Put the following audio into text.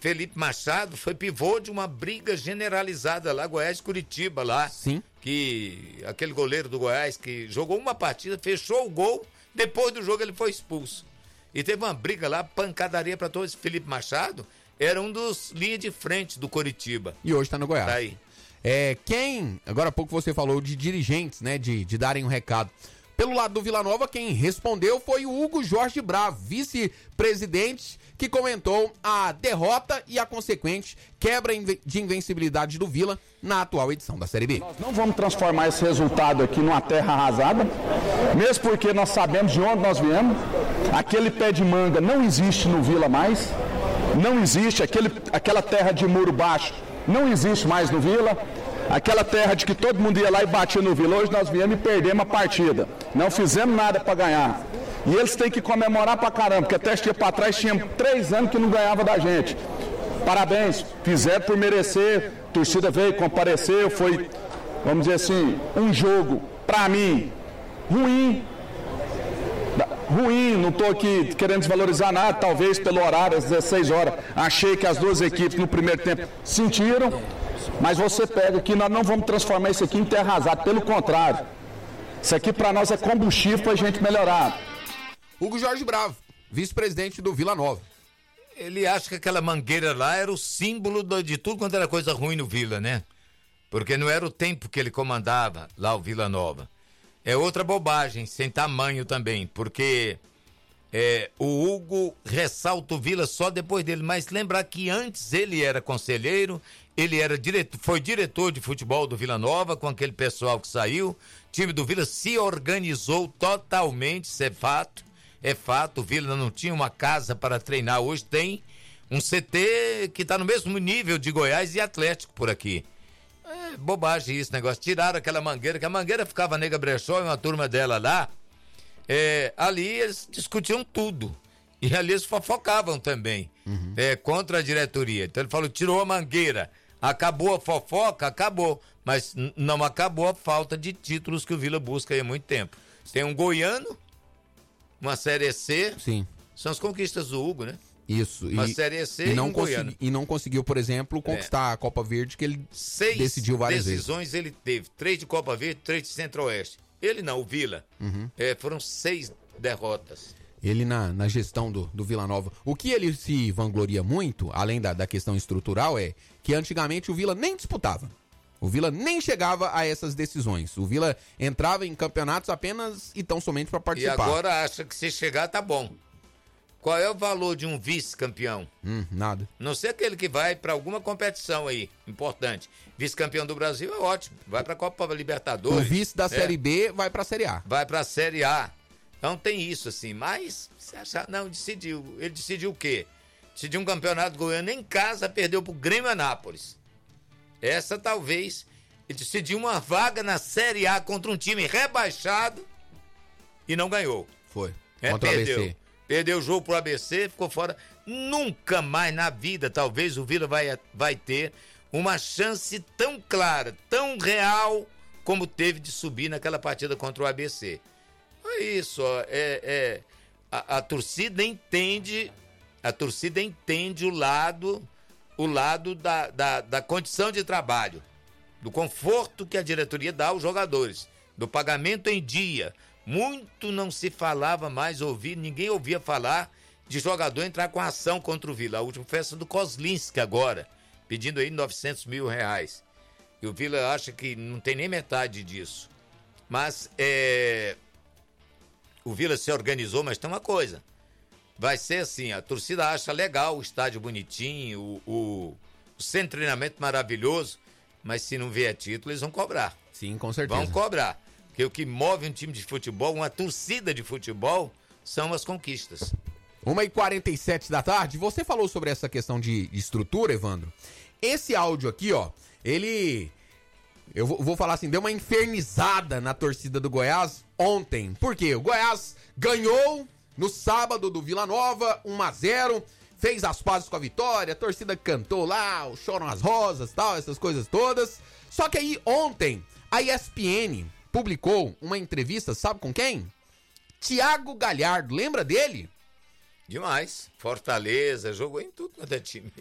Felipe Machado foi pivô de uma briga generalizada lá, Goiás-Curitiba lá. Sim. Que aquele goleiro do Goiás que jogou uma partida, fechou o gol, depois do jogo ele foi expulso. E teve uma briga lá, pancadaria pra todos. Felipe Machado era um dos linhas de frente do Curitiba. E hoje tá no Goiás. Tá aí. Agora há pouco você falou de dirigentes, né, de darem um recado. Pelo lado do Vila Nova, quem respondeu foi o Hugo Jorge Bravo, vice-presidente, que comentou a derrota e a consequente quebra de invencibilidade do Vila na atual edição da Série B. Nós não vamos transformar esse resultado aqui numa terra arrasada, mesmo porque nós sabemos de onde nós viemos. Aquele pé de manga não existe no Vila mais, não existe, aquela terra de muro baixo não existe mais no Vila. Aquela terra de que todo mundo ia lá e batia no Vila, hoje nós viemos e perdemos a partida. Não fizemos nada para ganhar. E eles têm que comemorar pra caramba, porque até esse dia pra trás tinha 3 anos que não ganhava da gente. Parabéns, fizeram por merecer, a torcida veio, compareceu, foi, vamos dizer assim, um jogo, pra mim, ruim, não estou aqui querendo desvalorizar nada, talvez pelo horário, às 16 horas, achei que as duas equipes no primeiro tempo sentiram, mas você pega aqui, nós não vamos transformar isso aqui em terra arrasada, pelo contrário, isso aqui para nós é combustível para a gente melhorar. Hugo Jorge Bravo, vice-presidente do Vila Nova. Ele acha que aquela mangueira lá era o símbolo de tudo quanto era coisa ruim no Vila, né? Porque não era o tempo que ele comandava lá o Vila Nova. É outra bobagem, sem tamanho também, porque o Hugo ressalta o Vila só depois dele, mas lembrar que antes ele era conselheiro, ele foi diretor de futebol do Vila Nova, com aquele pessoal que saiu, o time do Vila se organizou totalmente, isso é fato, o Vila não tinha uma casa para treinar, hoje tem um CT que está no mesmo nível de Goiás e Atlético por aqui. É bobagem esse negócio, tiraram aquela mangueira, que a mangueira ficava Nega Brechó e uma turma dela lá, ali eles discutiam tudo, e ali eles fofocavam também, contra a diretoria. Então ele falou, tirou a mangueira, acabou a fofoca, acabou, mas não acabou a falta de títulos que o Vila busca aí há muito tempo. Tem um goiano, uma Série C, sim, são as conquistas do Hugo, né? Isso. Uma Série C e um goiano. E não conseguiu, por exemplo, conquistar a Copa Verde, que ele decidiu várias vezes. 6 decisões ele teve, 3 de Copa Verde, 3 de Centro-Oeste. Ele não, o Vila. Foram 6 derrotas. Ele na gestão do Vila Nova. O que ele se vangloria muito, além da questão estrutural, é que antigamente o Vila nem disputava. O Vila nem chegava a essas decisões. O Vila entrava em campeonatos apenas e tão somente para participar. E agora acha que se chegar tá bom. Qual é o valor de um vice-campeão? Nada. Não sei aquele que vai para alguma competição aí, importante. Vice-campeão do Brasil é ótimo, vai para a Copa Libertadores. O vice da Série B vai para a Série A. Vai para a Série A. Então tem isso assim, mas você acha, não, decidiu. Ele decidiu o quê? Decidiu um campeonato goiano em casa, perdeu pro Grêmio Anápolis. Essa talvez, ele decidiu uma vaga na Série A contra um time rebaixado e não ganhou. Foi, contra o ABC. Perdeu o jogo pro ABC, ficou fora. Nunca mais na vida, talvez, o Vila vai ter uma chance tão clara, tão real, como teve de subir naquela partida contra o ABC. É isso, ó, a torcida entende o lado da condição de trabalho, do conforto que a diretoria dá aos jogadores, do pagamento em dia. Muito não se falava mais, ninguém ouvia falar de jogador entrar com ação contra o Vila. A última festa do Kozlinski agora, pedindo aí R$900 mil. E o Vila acha que não tem nem metade disso. Mas o Vila se organizou, mas tem uma coisa. Vai ser assim, a torcida acha legal o estádio bonitinho, o centro de treinamento maravilhoso, mas se não vier título, eles vão cobrar. Sim, com certeza. Vão cobrar. Porque o que move um time de futebol, uma torcida de futebol, são as conquistas. 1h47 da tarde, você falou sobre essa questão de estrutura, Evandro. Esse áudio aqui, ó, eu vou falar assim, deu uma infernizada na torcida do Goiás ontem. Por quê? O Goiás ganhou no sábado do Vila Nova, 1-0, fez as pazes com a vitória, a torcida cantou lá, choram as rosas, tal, essas coisas todas. Só que aí ontem, a ESPN publicou uma entrevista, sabe com quem? Thiago Galhardo, lembra dele? Demais. Fortaleza, jogou em tudo quanto é time.